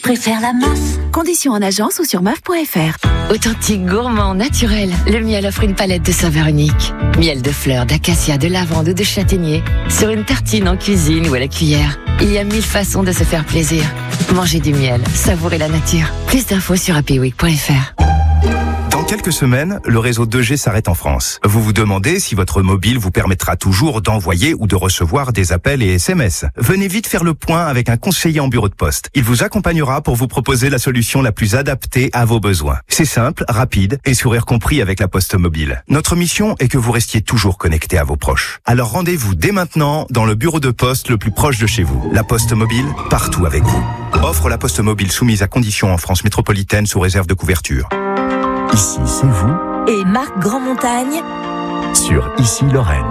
préfère la MAF. Conditions en agence ou sur MAF.fr. Authentique, gourmand, naturel, le miel offre une palette de saveurs uniques. Miel de fleurs, d'acacia, de lavande ou de châtaignier. Sur une tartine en cuisine ou à la cuillère. Il y a 1000 façons de se faire plaisir. Mangez du miel, savourez la nature. Plus d'infos sur happyweek.fr. Dans quelques semaines, le réseau 2G s'arrête en France. Vous vous demandez si votre mobile vous permettra toujours d'envoyer ou de recevoir des appels et SMS. Venez vite faire le point avec un conseiller en bureau de poste. Il vous accompagnera pour vous proposer la solution la plus adaptée à vos besoins. C'est simple, rapide et sourire compris avec la Poste Mobile. Notre mission est que vous restiez toujours connecté à vos proches. Alors rendez-vous dès maintenant dans le bureau de poste le plus proche de chez vous. La Poste Mobile, partout avec vous. Offre la Poste Mobile soumise à conditions en France métropolitaine sous réserve de couverture. Ici, c'est vous. Et Marc Grandmontagne Sur Ici Lorraine.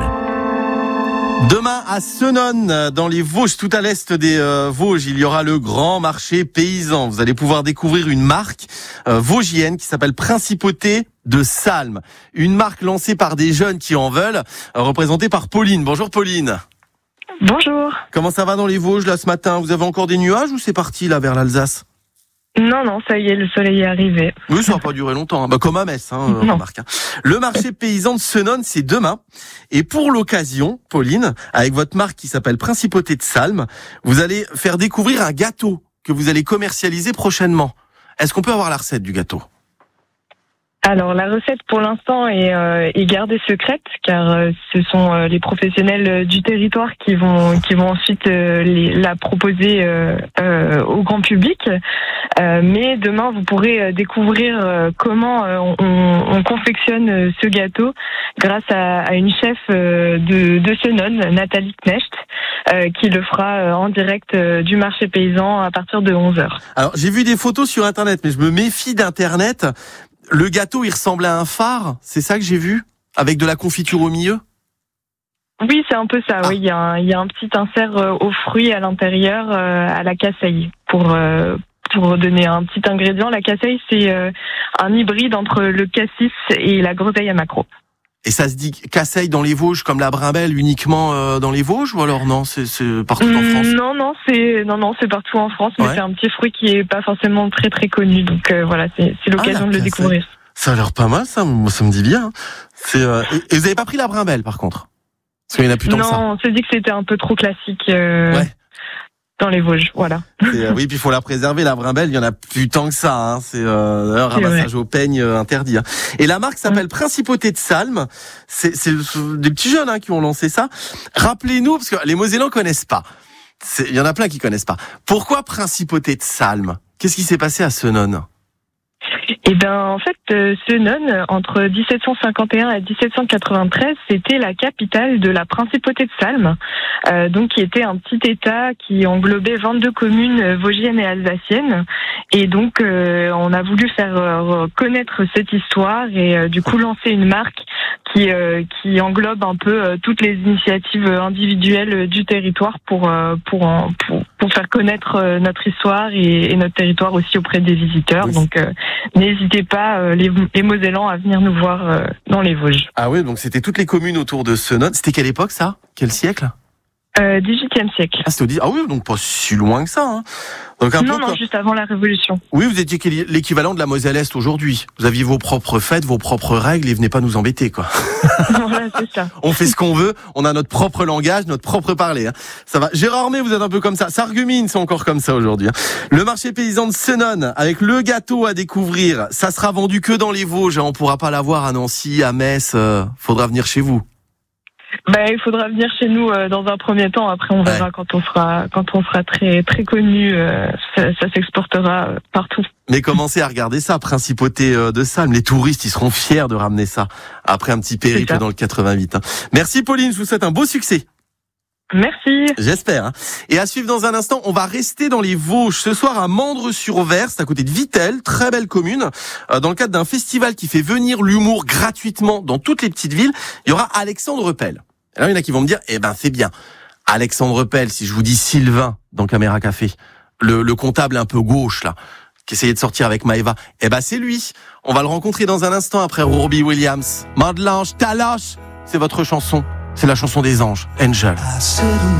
Demain à Senones, dans les Vosges, tout à l'est des Vosges, il y aura le grand marché paysan. Vous allez pouvoir découvrir une marque vosgienne qui s'appelle Principauté de Salm. Une marque lancée par des jeunes qui en veulent, représentée par Pauline. Bonjour Pauline. Bonjour. Comment ça va dans les Vosges là ce matin ? Vous avez encore des nuages ou c'est parti là vers l'Alsace ? Non, ça y est, le soleil est arrivé. Oui, ça va pas durer longtemps, comme à Metz, remarque. Le marché paysan de Senones, c'est demain. Et pour l'occasion, Pauline, avec votre marque qui s'appelle Principauté de Salm, vous allez faire découvrir un gâteau que vous allez commercialiser prochainement. Est-ce qu'on peut avoir la recette du gâteau ? Alors la recette pour l'instant est gardée secrète car ce sont les professionnels du territoire qui vont ensuite la proposer au grand public. Mais demain vous pourrez découvrir comment on confectionne ce gâteau grâce à une chef de Senones, Nathalie Knecht, qui le fera en direct du marché paysan à partir de 11h. Alors j'ai vu des photos sur internet, mais je me méfie d'internet. Le gâteau, il ressemble à un phare, c'est ça que j'ai vu, avec de la confiture au milieu ? Oui, c'est un peu ça. Oui, il y a un petit insert aux fruits à l'intérieur, à la casseille, pour donner un petit ingrédient. La casseille, c'est un hybride entre le cassis et la groseille à maquereau. Et ça se dit casseille dans les Vosges comme la brimbelle uniquement dans les Vosges ou alors non, c'est partout en France ? Non, c'est partout en France, mais c'est un petit fruit qui est pas forcément très très connu, donc voilà, c'est l'occasion de le découvrir. Ça a l'air pas mal, ça. Moi, ça me dit bien. Et vous avez pas pris la brimbelle par contre ? Parce qu'il y en a plus tant que ça. Non, on s'est dit que c'était un peu trop classique. Ouais. Dans les Vosges, voilà. Oui, puis il faut la préserver, la brimbelle, il y en a plus tant que ça. C'est d'ailleurs ramassage au peigne interdit. Et la marque s'appelle Principauté de Salm. C'est des petits jeunes qui ont lancé ça. Rappelez-nous, parce que les Mosellans connaissent pas. Il y en a plein qui connaissent pas. Pourquoi Principauté de Salm ? Qu'est-ce qui s'est passé à Senones ? Eh ben, en fait, Senones, entre 1751 et 1793, c'était la capitale de la principauté de Salm, donc qui était un petit État qui englobait 22 communes vosgiennes et alsaciennes. Et donc, on a voulu faire connaître cette histoire et du coup lancer une marque qui englobe un peu toutes les initiatives individuelles du territoire pour faire connaître notre histoire et notre territoire aussi auprès des visiteurs. Oui. Donc n'hésitez pas les Mosellans à venir nous voir dans les Vosges. Ah oui, donc c'était toutes les communes autour de Senones. C'était quelle époque ça ? Quel siècle ? 18e siècle. Ah oui, donc pas si loin que ça. Donc non, juste avant la Révolution. Oui, vous étiez l'équivalent de la Moselle-Est aujourd'hui. Vous aviez vos propres fêtes, vos propres règles et venez pas nous embêter, quoi. Voilà, c'est ça. On fait ce qu'on veut, on a notre propre langage, notre propre parler. Ça va. Gérard May, vous êtes un peu comme ça. Sarreguemines sont encore comme ça aujourd'hui. Le marché paysan de Senones, avec le gâteau à découvrir, ça sera vendu que dans les Vosges. On pourra pas l'avoir à Nancy, à Metz. Faudra venir chez vous. Il faudra venir chez nous dans un premier temps. Après, on verra quand on sera très très connu. Ça s'exportera partout. Mais commencez à regarder ça, Principauté de Salm. Les touristes, ils seront fiers de ramener ça après un petit périple dans le 88. Merci Pauline, je vous souhaite un beau succès. Merci. J'espère. Et à suivre dans un instant, on va rester dans les Vosges. Ce soir à Mandres-sur-Vers, c'est à côté de Vittel, très belle commune. Dans le cadre d'un festival qui fait venir l'humour gratuitement dans toutes les petites villes, il y aura Alexandre Pell. Alors il y en a qui vont me dire, c'est bien. Alexandre Pell, si je vous dis Sylvain dans Caméra Café, le comptable un peu gauche là, qui essayait de sortir avec Maëva, c'est lui. On va le rencontrer dans un instant après Robbie Williams. Main de l'ange, ta lâche, c'est votre chanson. C'est la chanson des anges, Angel.